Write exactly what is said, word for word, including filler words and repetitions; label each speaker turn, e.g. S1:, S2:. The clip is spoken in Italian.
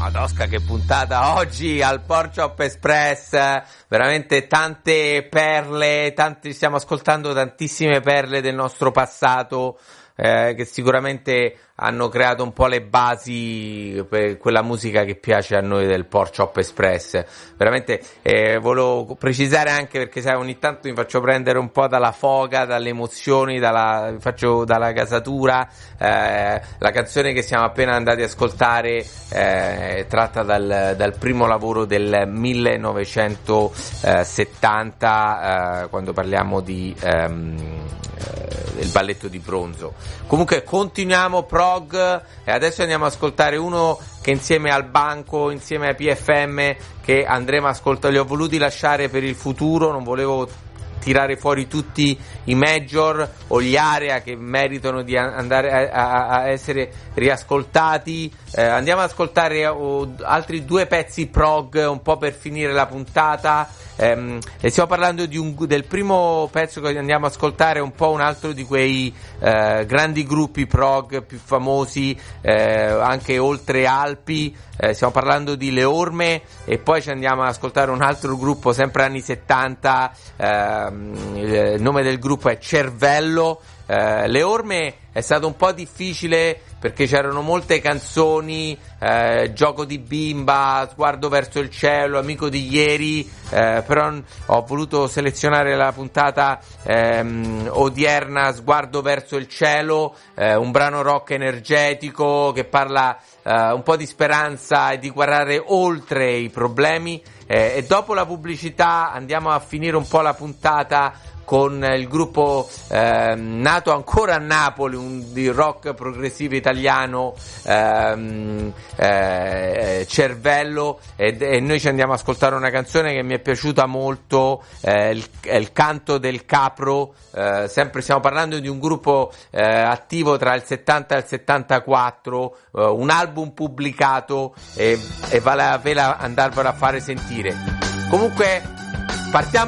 S1: Madosca, che puntata oggi al Porchop Express, veramente tante perle, tanti, stiamo ascoltando tantissime perle del nostro passato, eh, che sicuramente hanno creato un po' le basi per quella musica che piace a noi del Porchop Express. Veramente eh, volevo precisare anche, perché sai, ogni tanto mi faccio prendere un po' dalla foga, dalle emozioni, dalla, faccio dalla gasatura. Eh, la canzone che siamo appena andati ad ascoltare eh, è tratta dal, dal primo lavoro del millenovecentosettanta, eh, quando parliamo di ehm, eh, il balletto di bronzo. Comunque continuiamo prog, e adesso andiamo ad ascoltare uno che insieme al banco, insieme ai P F M, che andremo a ascoltare. Li ho voluti lasciare per il futuro, non volevo tirare fuori tutti i major o gli area che meritano di andare a, a essere riascoltati. Eh, andiamo ad ascoltare uh, altri due pezzi prog un po' per finire la puntata. Um, e stiamo parlando di un, del primo pezzo che andiamo ad ascoltare, un po' un altro di quei uh, grandi gruppi prog più famosi, uh, anche oltre Alpi. Uh, stiamo parlando di Le Orme, e poi ci andiamo ad ascoltare un altro gruppo sempre anni settanta. Uh, il nome del gruppo è Cervello. Uh, Le Orme è stato un po' difficile perché c'erano molte canzoni, eh, Gioco di bimba, Sguardo verso il cielo, Amico di ieri, eh, però ho voluto selezionare la puntata ehm, odierna, Sguardo verso il cielo, eh, un brano rock energetico che parla eh, un po' di speranza e di guardare oltre i problemi, eh, e dopo la pubblicità andiamo a finire un po' la puntata con il gruppo eh, nato ancora a Napoli, un di rock progressivo italiano, ehm, eh, Cervello, e, e noi ci andiamo ad ascoltare una canzone che mi è piaciuta molto, eh, il, il Canto del Capro. Eh, sempre stiamo parlando di un gruppo eh, attivo tra il settanta e il settantaquattro, eh, un album pubblicato, e, e vale la pena andarvelo a fare sentire. Comunque partiamo